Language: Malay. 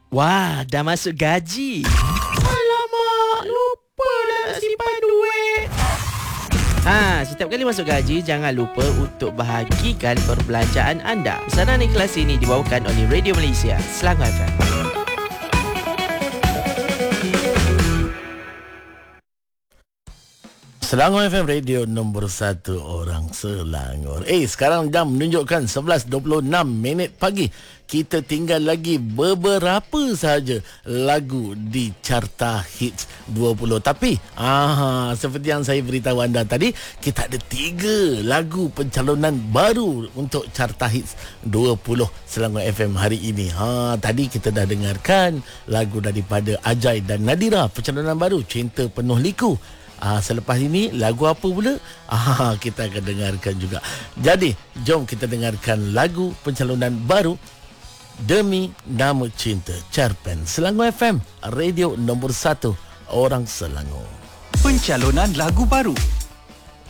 Wah, dah masuk gaji. Alamak, lupa nak simpan duit. Setiap kali masuk gaji, jangan lupa untuk bahagikan perbelanjaan anda. Pesanan ikhlas ini dibawakan oleh Radio Malaysia, Selangor FM. Selangor FM Radio nombor 1 orang Selangor. Sekarang jam menunjukkan 11.26 pagi. Kita tinggal lagi beberapa sahaja lagu di Carta Hits 20. Tapi seperti yang saya beritahu anda tadi, kita ada 3 lagu pencalonan baru untuk Carta Hits 20 Selangor FM hari ini. Tadi kita dah dengarkan lagu daripada Ajai dan Nadira, pencalonan baru Cinta Penuh Liku. Selepas ini lagu apa pula? Kita akan dengarkan juga. Jadi jom kita dengarkan lagu pencalonan baru Demi Nama Cinta, Cerpen. Selangor FM, radio nombor 1 orang Selangor. Pencalonan lagu baru